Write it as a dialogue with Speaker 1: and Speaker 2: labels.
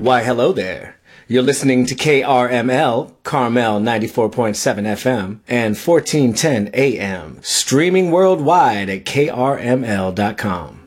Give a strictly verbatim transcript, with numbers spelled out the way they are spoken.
Speaker 1: Why, hello there. You're listening to K R M L, Carmel ninety-four point seven F M and fourteen ten A M, streaming worldwide at K R M L dot com.